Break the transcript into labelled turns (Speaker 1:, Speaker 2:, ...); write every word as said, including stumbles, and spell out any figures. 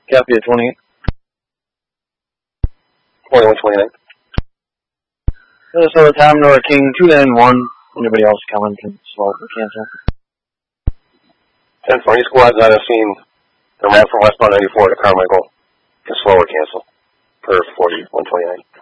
Speaker 1: Copy at twenty-eight.
Speaker 2: twenty-one twenty-nine.
Speaker 1: Minnesota Commodore King two nine one. Anybody else coming can slow or cancel.
Speaker 2: ten for any squads not have seen the map from westbound ninety-four to Carmichael can slow or cancel per forty-one twenty-nine.